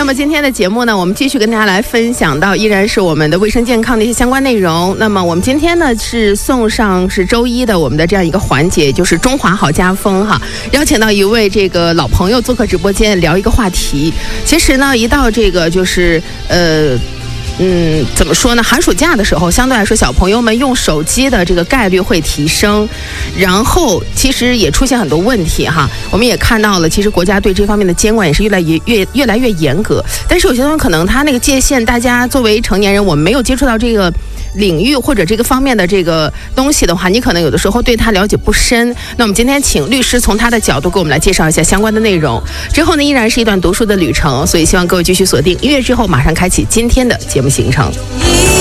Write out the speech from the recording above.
么今天的节目呢，我们继续跟大家来分享到依然是我们的卫生健康的一些相关内容。那么我们今天呢是送上是周一的我们的这样一个环节，就是中华好家风哈，邀请到一位这个老朋友做客直播间聊一个话题。其实呢，一到这个就是怎么说呢？寒暑假的时候，相对来说，小朋友们用手机的这个概率会提升，然后其实也出现很多问题哈。我们也看到了，其实国家对这方面的监管也是越来越严格。但是有些东西可能它那个界限，大家作为成年人，我们没有接触到这个领域或者这个方面的这个东西的话，你可能有的时候对它了解不深。那我们今天请律师从他的角度给我们来介绍一下相关的内容。之后呢，依然是一段读书的旅程，所以希望各位继续锁定音乐之后，马上开启今天的节目行程。